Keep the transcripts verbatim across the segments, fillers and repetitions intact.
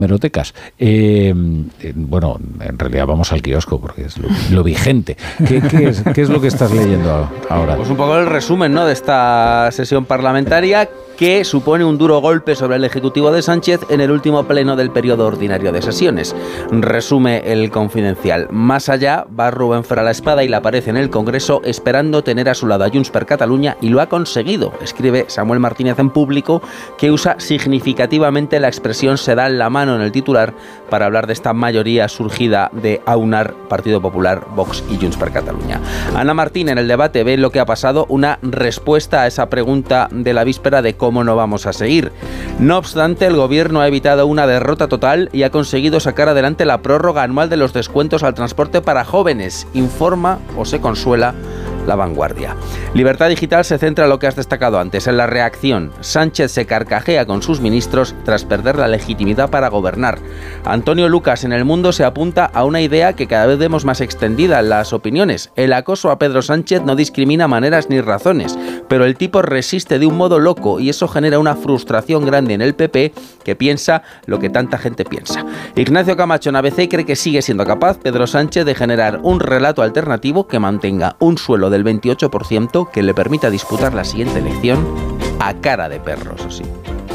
Hemerotecas. Eh, eh, bueno, en realidad vamos al kiosco porque es lo, lo vigente. ¿Qué, qué, es, ¿Qué es lo que estás leyendo ahora? Pues un poco el resumen, ¿no?, de esta sesión parlamentaria, que supone un duro golpe sobre el Ejecutivo de Sánchez en el último pleno del periodo ordinario de sesiones. Resume el Confidencial. Más allá, va Rubén Fer a la espada y le aparece en el Congreso esperando tener a su lado a Junts per Catalunya, y lo ha conseguido. Escribe Samuel Martínez en Público, que usa significativamente la expresión "se da la mano" en el titular para hablar de esta mayoría surgida de aunar Partido Popular, Vox y Junts per Catalunya. Ana Martín en el debate ve lo que ha pasado una respuesta a esa pregunta de la víspera de cómo no vamos a seguir. No obstante, el gobierno ha evitado una derrota total y ha conseguido sacar adelante la prórroga anual de los descuentos al transporte para jóvenes, informa o se consuela La Vanguardia. Libertad Digital se centra en lo que has destacado antes, en la reacción. Sánchez se carcajea con sus ministros tras perder la legitimidad para gobernar. Antonio Lucas en El Mundo se apunta a una idea que cada vez vemos más extendida en las opiniones. El acoso a Pedro Sánchez no discrimina maneras ni razones, pero el tipo resiste de un modo loco y eso genera una frustración grande en el P P, que piensa lo que tanta gente piensa. Ignacio Camacho en A B C cree que sigue siendo capaz Pedro Sánchez de generar un relato alternativo que mantenga un suelo del veintiocho por ciento que le permita disputar la siguiente elección a cara de perros, así.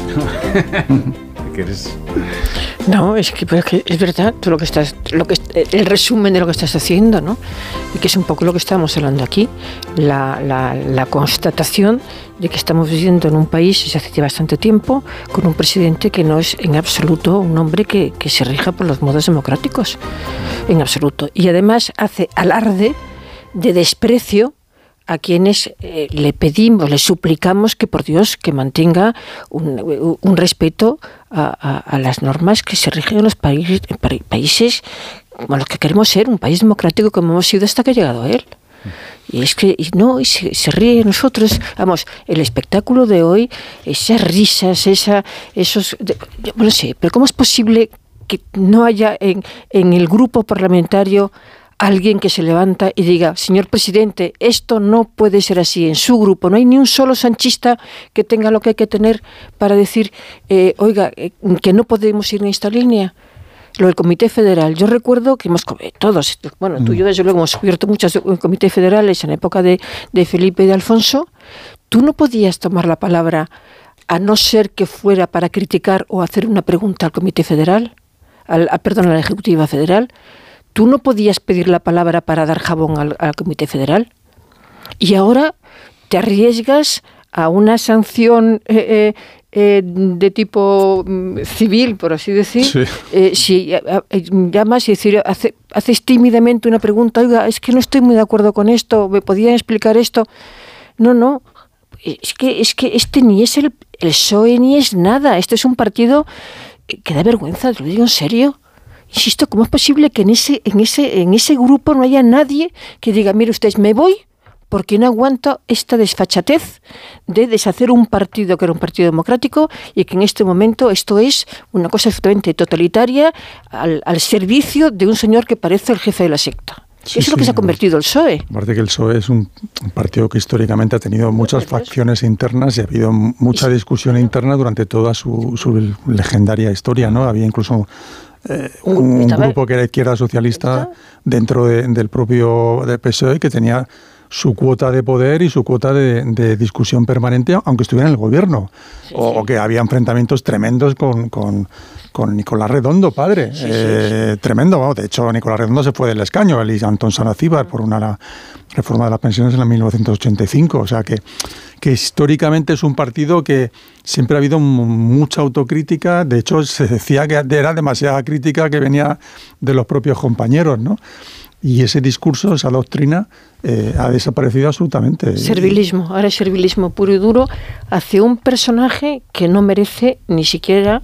¿Qué eres? No, es que, pero es que es verdad, tú lo que estás, lo que el resumen de lo que estás haciendo, ¿no? Y que es un poco lo que estamos hablando aquí, la, la, la constatación de que estamos viviendo en un país desde hace bastante tiempo con un presidente que no es en absoluto un hombre que, que se rija por los modos democráticos, en absoluto. Y además hace alarde de desprecio a quienes eh, le pedimos, le suplicamos que por Dios que mantenga un, un respeto a, a, a las normas que se rigen en los países, en países como los que queremos ser, un país democrático como hemos sido hasta que ha llegado a él. Y es que y no, y se, se ríe de nosotros. Vamos, el espectáculo de hoy, esas risas, esa, esos... De, yo no sé, pero ¿cómo es posible que no haya en, en el grupo parlamentario alguien que se levanta y diga: señor presidente, esto no puede ser así? En su grupo no hay ni un solo sanchista que tenga lo que hay que tener para decir, eh, oiga, eh, que no podemos ir en esta línea. Lo del Comité Federal, yo recuerdo que hemos, todos, bueno, tú y yo desde luego hemos cubierto muchos comités federales en la época de, de Felipe y de Alfonso. Tú no podías tomar la palabra a no ser que fuera para criticar o hacer una pregunta al Comité Federal, al, a, perdón, a la Ejecutiva Federal. Tú no podías pedir la palabra para dar jabón al, al Comité Federal. Y ahora te arriesgas a una sanción eh, eh, de tipo mm, civil, por así decir. Sí. Eh, si eh, llamas y decir, hace, haces tímidamente una pregunta: oiga, es que no estoy muy de acuerdo con esto, ¿me podían explicar esto? No, no, es que, es que este ni es el, el P S O E ni es nada. Este es un partido que da vergüenza, te lo digo en serio. Insisto, ¿cómo es posible que en ese, en ese, en ese grupo no haya nadie que diga: mire ustedes, me voy porque no aguanto esta desfachatez de deshacer un partido que era un partido democrático y que en este momento esto es una cosa absolutamente totalitaria al, al servicio de un señor que parece el jefe de la secta? Sí, eso es lo que sí, se ha convertido el P S O E. Aparte que el P S O E es un, un partido que históricamente ha tenido muchas facciones internas y ha habido mucha discusión interna durante toda su, su legendaria historia, ¿no? Había incluso Eh, un, un grupo que era izquierda socialista dentro de, del propio del P S O E, que tenía su cuota de poder y su cuota de, de discusión permanente, aunque estuviera en el gobierno. Sí, o, sí. o que había enfrentamientos tremendos con, con, con Nicolás Redondo, padre. Sí, eh, sí, sí. Tremendo. Bueno, de hecho, Nicolás Redondo se fue del escaño, él y Antón Sanacíbar, por una la reforma de las pensiones en la mil novecientos ochenta y cinco. O sea que que históricamente es un partido que siempre ha habido mucha autocrítica. De hecho, se decía que era demasiada crítica que venía de los propios compañeros, ¿no? Y ese discurso, esa doctrina, eh, ha desaparecido absolutamente. Servilismo, ahora es servilismo puro y duro hacia un personaje que no merece ni siquiera...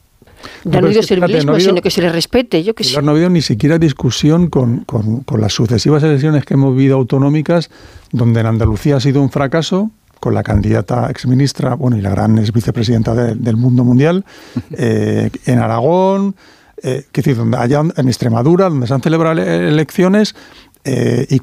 Ya no, no digo servilismo, no habido, sino que se le respete. Yo que sé. No ha habido ni siquiera discusión con, con, con las sucesivas elecciones que hemos vivido autonómicas, donde en Andalucía ha sido un fracaso, con la candidata exministra, bueno, y la gran ex vicepresidenta de, del mundo mundial, eh, en Aragón, eh, que decir, donde allá en Extremadura, donde se han celebrado elecciones, eh, y